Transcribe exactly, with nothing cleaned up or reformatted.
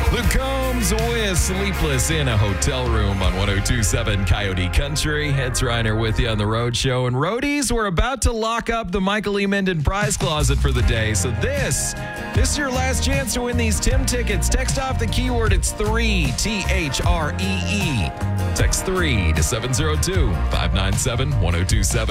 The Combs with Sleepless in a Hotel Room on one oh two point seven Coyote Country. It's Reiner with you on the Road Show. And roadies, we're about to lock up the Michael E. Minden prize closet for the day. So this, this is your last chance to win these Tim tickets. Text off the keyword, it's three, T H R E E. Text three to seven zero two, five nine seven, one oh two seven.